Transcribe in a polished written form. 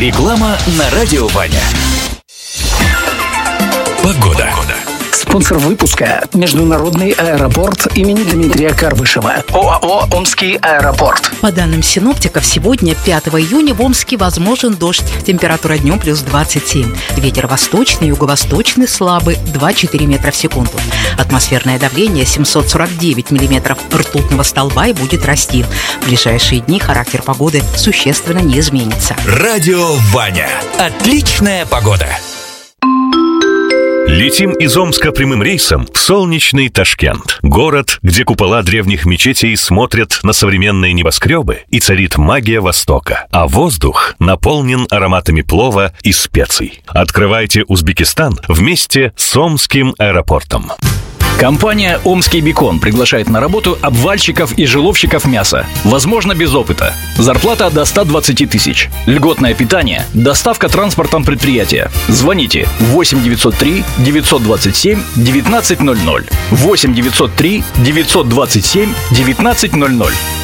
Реклама на радио Ваня. Погода. Спонсор выпуска – Международный аэропорт имени Дмитрия Карбышева. ОАО «Омский аэропорт». По данным синоптиков, сегодня, 5 июня, в Омске возможен дождь. Температура днем плюс 27. Ветер восточный, юго-восточный слабый, 2-4 метра в секунду. Атмосферное давление 749 миллиметров ртутного столба и будет расти. В ближайшие дни характер погоды существенно не изменится. Радио Ваня. Отличная погода. Летим из Омска прямым рейсом в солнечный Ташкент. Город, где купола древних мечетей смотрят на современные небоскребы, и царит магия Востока, а воздух наполнен ароматами плова и специй. Открывайте Узбекистан вместе с Омским аэропортом. Компания «Омский бекон» приглашает на работу обвальщиков и жиловщиков мяса. Возможно, без опыта. Зарплата до 120 тысяч. Льготное питание. Доставка транспортом предприятия. Звоните 8 903 927 1900. 8 903 927 1900.